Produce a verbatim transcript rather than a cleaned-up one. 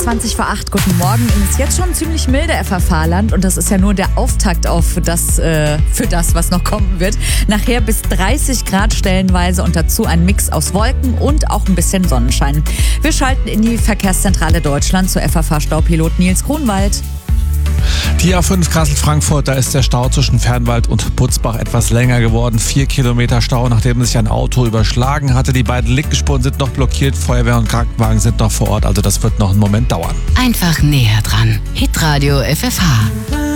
zwanzig vor acht, guten Morgen. Es ist jetzt schon ziemlich milde F F H-Land und das ist ja nur der Auftakt auf das, äh, für das, was noch kommen wird. Nachher bis dreißig Grad stellenweise und dazu ein Mix aus Wolken und auch ein bisschen Sonnenschein. Wir schalten in die Verkehrszentrale Deutschland zu F F H-Staupilot Nils Grunwald. Die A fünf Kassel-Frankfurt, da ist der Stau zwischen Fernwald und Butzbach etwas länger geworden. Vier Kilometer Stau, nachdem sich ein Auto überschlagen hatte. Die beiden linken Spuren sind noch blockiert. Feuerwehr und Krankenwagen sind noch vor Ort. Also das wird noch einen Moment dauern. Einfach näher dran. Hitradio F F H.